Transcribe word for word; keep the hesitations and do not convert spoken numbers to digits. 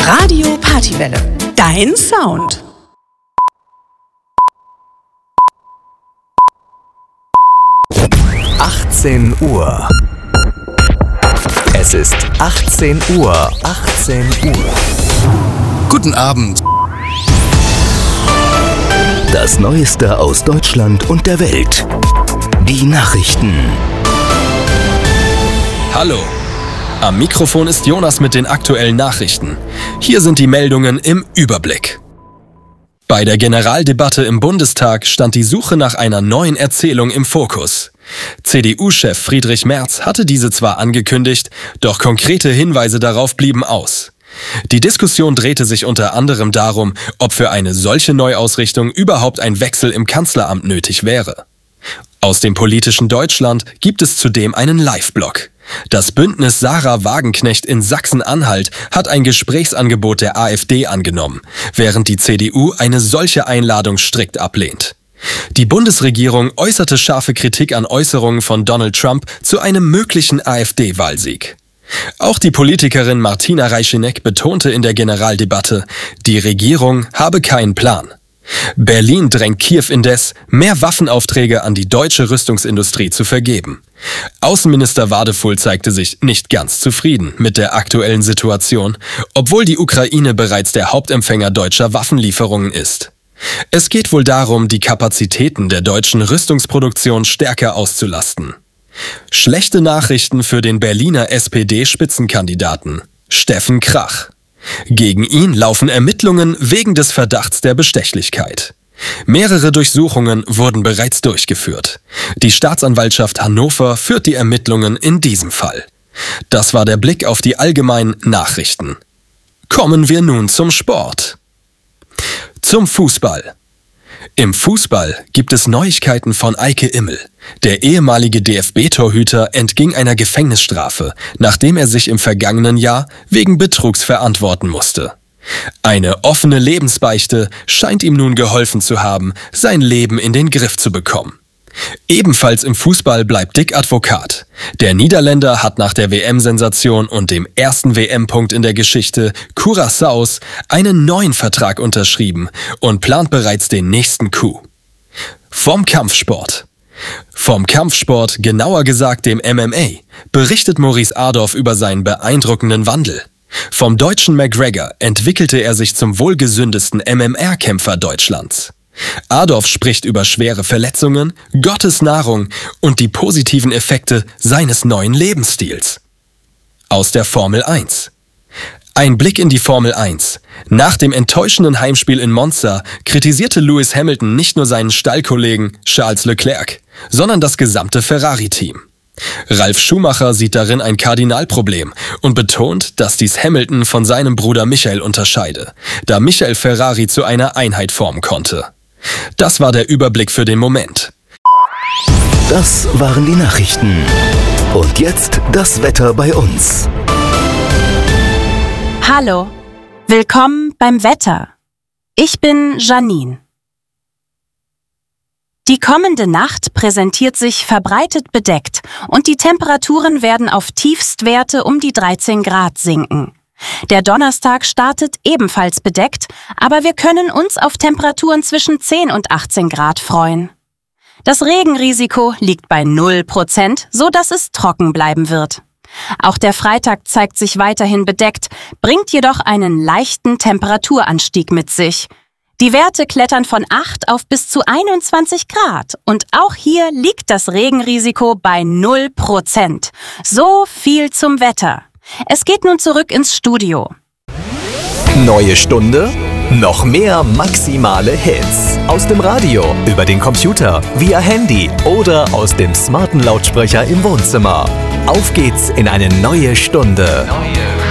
Radio Partywelle, dein Sound. achtzehn Uhr. Es ist achtzehn Uhr. achtzehn Uhr. Guten Abend. Das Neueste aus Deutschland und der Welt. Die Nachrichten. Hallo. Am Mikrofon ist Jonas mit den aktuellen Nachrichten. Hier sind die Meldungen im Überblick. Bei der Generaldebatte im Bundestag stand die Suche nach einer neuen Erzählung im Fokus. C D U-Chef Friedrich Merz hatte diese zwar angekündigt, doch konkrete Hinweise darauf blieben aus. Die Diskussion drehte sich unter anderem darum, ob für eine solche Neuausrichtung überhaupt ein Wechsel im Kanzleramt nötig wäre. Aus dem politischen Deutschland gibt es zudem einen Live-Blog. Das Bündnis Sarah Wagenknecht in Sachsen-Anhalt hat ein Gesprächsangebot der AfD angenommen, während die C D U eine solche Einladung strikt ablehnt. Die Bundesregierung äußerte scharfe Kritik an Äußerungen von Donald Trump zu einem möglichen AfD-Wahlsieg. Auch die Politikerin Martina Reischeneck betonte in der Generaldebatte, die Regierung habe keinen Plan. Berlin drängt Kiew indes, mehr Waffenaufträge an die deutsche Rüstungsindustrie zu vergeben. Außenminister Wadefuhl zeigte sich nicht ganz zufrieden mit der aktuellen Situation, obwohl die Ukraine bereits der Hauptempfänger deutscher Waffenlieferungen ist. Es geht wohl darum, die Kapazitäten der deutschen Rüstungsproduktion stärker auszulasten. Schlechte Nachrichten für den Berliner S P D-Spitzenkandidaten Steffen Krach. Gegen ihn laufen Ermittlungen wegen des Verdachts der Bestechlichkeit. Mehrere Durchsuchungen wurden bereits durchgeführt. Die Staatsanwaltschaft Hannover führt die Ermittlungen in diesem Fall. Das war der Blick auf die allgemeinen Nachrichten. Kommen wir nun zum Sport. Zum Fußball. Im Fußball gibt es Neuigkeiten von Eike Immel. Der ehemalige D F B-Torhüter entging einer Gefängnisstrafe, nachdem er sich im vergangenen Jahr wegen Betrugs verantworten musste. Eine offene Lebensbeichte scheint ihm nun geholfen zu haben, sein Leben in den Griff zu bekommen. Ebenfalls im Fußball bleibt Dick Advocaat. Der Niederländer hat nach der W M-Sensation und dem ersten W M-Punkt in der Geschichte Curaçaos einen neuen Vertrag unterschrieben und plant bereits den nächsten Coup. Vom Kampfsport. Vom Kampfsport, genauer gesagt dem M M A, berichtet Maurice Adorf über seinen beeindruckenden Wandel. Vom deutschen McGregor entwickelte er sich zum wohl gesündesten M M A-Kämpfer Deutschlands. Adorf spricht über schwere Verletzungen, Gottes Nahrung und die positiven Effekte seines neuen Lebensstils. Aus der Formel eins. Ein Blick in die Formel eins. Nach dem enttäuschenden Heimspiel in Monza kritisierte Lewis Hamilton nicht nur seinen Stallkollegen Charles Leclerc, sondern das gesamte Ferrari-Team. Ralf Schumacher sieht darin ein Kardinalproblem und betont, dass dies Hamilton von seinem Bruder Michael unterscheide, da Michael Ferrari zu einer Einheit formen konnte. Das war der Überblick für den Moment. Das waren die Nachrichten. Und jetzt das Wetter bei uns. Hallo, willkommen beim Wetter. Ich bin Janine. Die kommende Nacht präsentiert sich verbreitet bedeckt und die Temperaturen werden auf Tiefstwerte um die dreizehn Grad sinken. Der Donnerstag startet ebenfalls bedeckt, aber wir können uns auf Temperaturen zwischen zehn und achtzehn Grad freuen. Das Regenrisiko liegt bei null Prozent, so dass es trocken bleiben wird. Auch der Freitag zeigt sich weiterhin bedeckt, bringt jedoch einen leichten Temperaturanstieg mit sich. Die Werte klettern von acht auf bis zu einundzwanzig Grad und auch hier liegt das Regenrisiko bei null Prozent. So viel zum Wetter. Es geht nun zurück ins Studio. Neue Stunde, noch mehr maximale Hits. Aus dem Radio, über den Computer, via Handy oder aus dem smarten Lautsprecher im Wohnzimmer. Auf geht's in eine neue Stunde. Neue